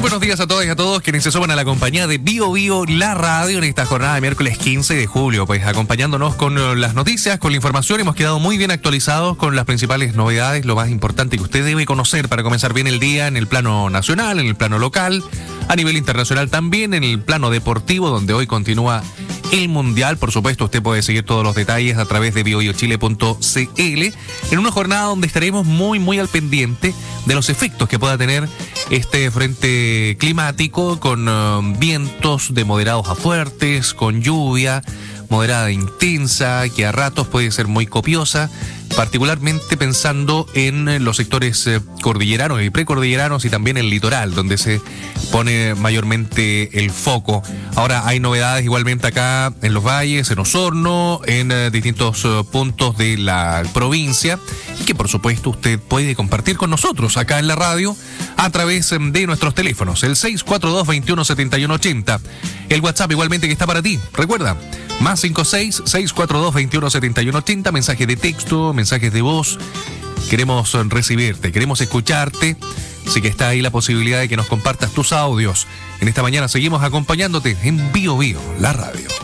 Buenos días a todas y a todos quienes se suman a la compañía de Bio Bio, la radio, en esta jornada de miércoles 15 de julio. Pues acompañándonos con las noticias, con la información, hemos quedado muy bien actualizados con las principales novedades, lo más importante que usted debe conocer para comenzar bien el día en el plano nacional, en el plano local, a nivel internacional también, en el plano deportivo, donde hoy continúa el Mundial. Por supuesto, usted puede seguir todos los detalles a través de biobiochile.cl en una jornada donde estaremos muy al pendiente de los efectos que pueda tener este frente climático con vientos de moderados a fuertes, con lluvia moderada e intensa, que a ratos puede ser muy copiosa, particularmente pensando en los sectores cordilleranos y precordilleranos y también el litoral, donde se pone mayormente el foco. Ahora hay novedades igualmente acá en los valles, en Osorno, en distintos puntos de la provincia, y que por supuesto usted puede compartir con nosotros acá en la radio a través de nuestros teléfonos, el 642-217180, el WhatsApp igualmente que está para ti, recuerda, más 56-642-217180, mensajes de texto, mensajes de voz. Queremos recibirte, queremos escucharte, así que está ahí la posibilidad de que nos compartas tus audios. En esta mañana seguimos acompañándote en Bio Bio, la radio.